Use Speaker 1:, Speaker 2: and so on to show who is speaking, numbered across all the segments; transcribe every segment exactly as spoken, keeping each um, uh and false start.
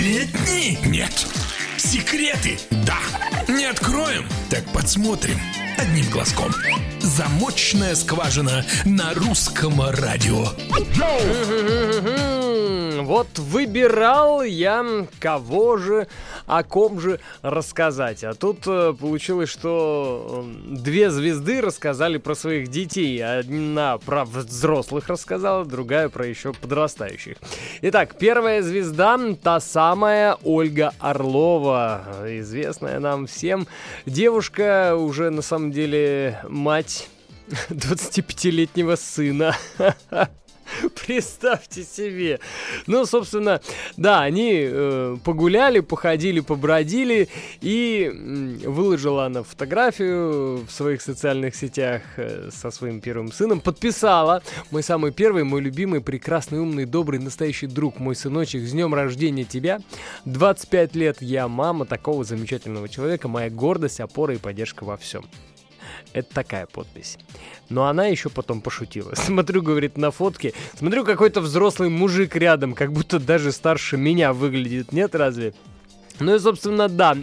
Speaker 1: Сплетни? Нет. Секреты? Да. Не откроем? Так подсмотрим. Одним глазком. Замочная скважина на русском радио.
Speaker 2: Вот выбирал я, кого же, о ком же рассказать. А тут э, получилось, что э, две звезды рассказали про своих детей. Одна про взрослых рассказала, другая про еще подрастающих. Итак, первая звезда, та самая Ольга Орлова. Известная нам всем. Девушка уже на самом деле мать двадцатипятилетнего сына. Представьте себе. Ну, собственно, да, они э, погуляли, походили, побродили, и э, выложила она фотографию в своих социальных сетях э, со своим первым сыном, подписала: мой самый первый, мой любимый, прекрасный, умный, добрый, настоящий друг, мой сыночек, с днем рождения тебя. двадцать пять лет я мама такого замечательного человека, моя гордость, опора и поддержка во всем. Это такая подпись. Но она еще потом пошутила. Смотрю, говорит, на фотке. Смотрю, какой-то взрослый мужик рядом, как будто даже старше меня выглядит. Нет, разве? Ну и, собственно, да.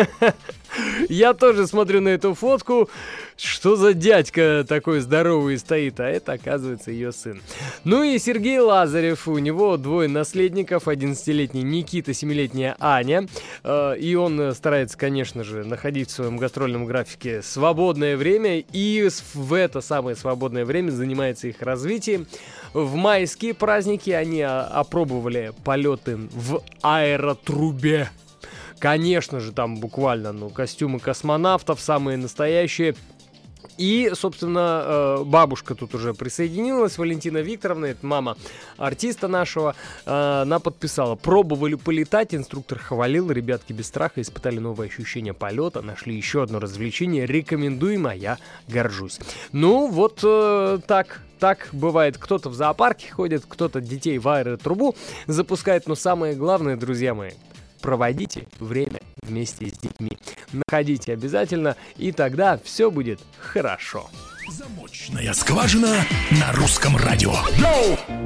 Speaker 2: Я тоже смотрю на эту фотку. Что за дядька такой здоровый стоит? А это, оказывается, ее сын. Ну и Сергей Лазарев. У него двое наследников. одиннадцатилетний Никита, семилетняя Аня. И он старается, конечно же, находить в своем гастрольном графике свободное время. И в это самое свободное время занимается их развитием. В майские праздники они опробовали полеты в аэротрубе. Конечно же, там буквально, ну, костюмы космонавтов, самые настоящие. И, собственно, бабушка тут уже присоединилась, Валентина Викторовна, это мама артиста нашего. Она подписала: пробовали полетать, инструктор хвалил, ребятки без страха испытали новые ощущения полета, нашли еще одно развлечение, рекомендуем, а я горжусь. Ну, вот так. Так бывает, кто-то в зоопарке ходит, кто-то детей в аэротрубу запускает, но самое главное, друзья мои, проводите время вместе с детьми. Находите обязательно, и тогда все будет хорошо.
Speaker 1: Замочная скважина на русском радио. Йоу!